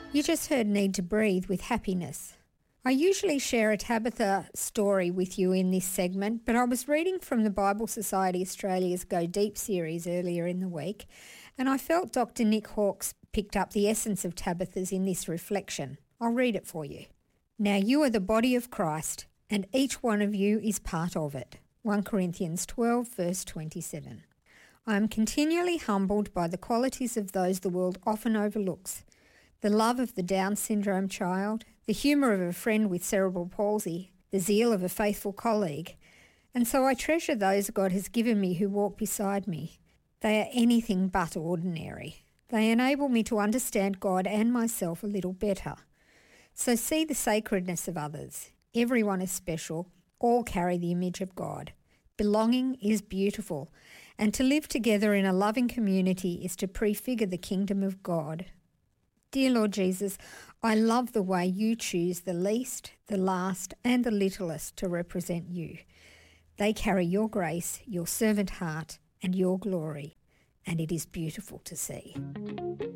You just heard Need to Breathe with Happiness. I usually share a Tabitha story with you in this segment, but I was reading from the Bible Society Australia's Go Deep series earlier in the week, and I felt Dr. Nick Hawkes picked up the essence of Tabitha's in this reflection. I'll read it for you. Now you are the body of Christ, and each one of you is part of it. 1 Corinthians 12, verse 27. I am continually humbled by the qualities of those the world often overlooks. The love of the Down syndrome child, the humour of a friend with cerebral palsy, the zeal of a faithful colleague. And so I treasure those God has given me who walk beside me. They are anything but ordinary. They enable me to understand God and myself a little better. So see the sacredness of others. Everyone is special. All carry the image of God. Belonging is beautiful, and to live together in a loving community is to prefigure the kingdom of God. Dear Lord Jesus, I love the way you choose the least, the last, and the littlest to represent you. They carry your grace, your servant heart, and your glory, and it is beautiful to see.